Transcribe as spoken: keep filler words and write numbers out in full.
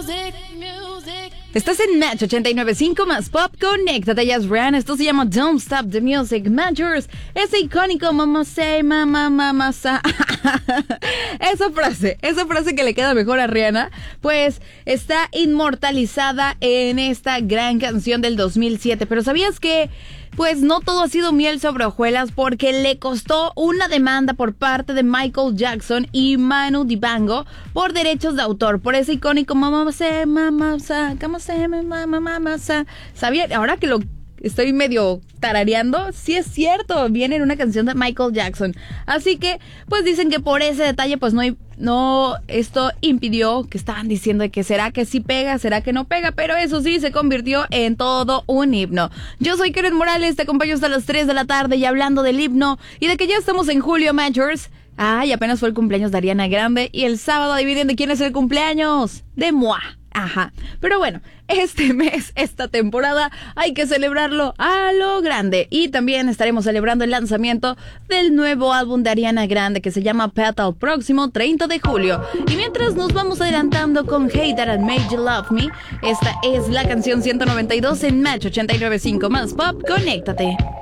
Estás en Match ochenta y nueve punto cinco más Pop, conéctate, ya es Rihanna. Esto se llama Don't Stop the Music. Matchers, ese icónico Mama Say, Mama, Mama Sa. Esa frase, esa frase que le queda mejor a Rihanna, pues está inmortalizada en esta gran canción del dos mil siete. Pero ¿sabías que pues no todo ha sido miel sobre hojuelas? Porque le costó una demanda por parte de Michael Jackson y Manu Dibango por derechos de autor, por ese icónico Mama Say, Mama Sa, Mama Say, Mama, Mama Sa. ¿Sabía? Ahora que lo estoy medio tarareando, sí es cierto, viene en una canción de Michael Jackson. Así que, pues dicen que por ese detalle, pues no, no, esto impidió, que estaban diciendo de que será que sí pega, será que no pega, pero eso sí, se convirtió en todo un himno. Yo soy Karen Morales, te acompaño hasta las tres de la tarde y hablando del himno y de que ya estamos en julio, Matchers. Ay, apenas fue el cumpleaños de Ariana Grande y el sábado adivinen de quién es el cumpleaños. De moi. Ajá, pero bueno, este mes, esta temporada, hay que celebrarlo a lo grande. Y también estaremos celebrando el lanzamiento del nuevo álbum de Ariana Grande que se llama Petal, próximo treinta de julio. Y mientras nos vamos adelantando con Hey That I Made You Love Me, esta es la canción ciento noventa y dos en Match ochenta y nueve punto cinco más Pop, conéctate.